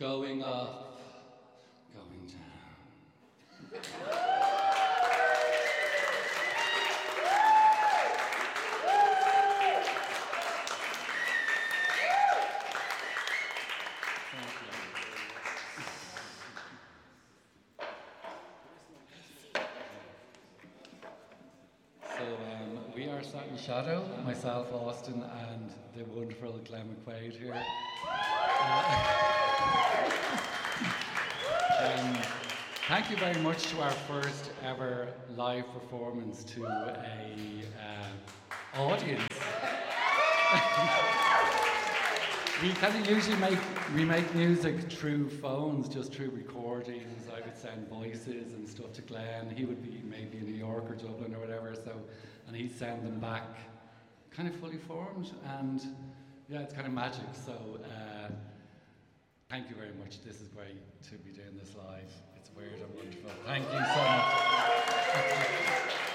Going up, going down. We are Sat in Shadow, myself, Austin, and the wonderful Glenn McQuaid here. Thank you very much to our first ever live performance to a audience. We kind of usually make music through phones, just through recordings. I would send voices and stuff to Glenn. He would be maybe in New York or Dublin or whatever, and he'd send them back kind of fully formed, and yeah, it's kind of magic. So thank you very much. This is great to be doing this live. It's weird and wonderful. Thank you so much.